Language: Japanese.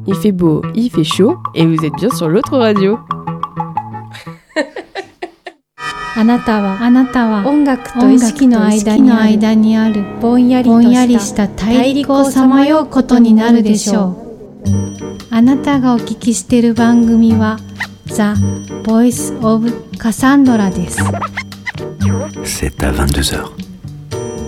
Il fait beau, il fait chaud, et vous êtes bien sur l'autre radio. あなたは音楽と意識の間にあるぼんやりした大陸をさまようことになるでしょう。あなたがお聞きしている番組は The Voice of Cassandra です。 C'est à 22h.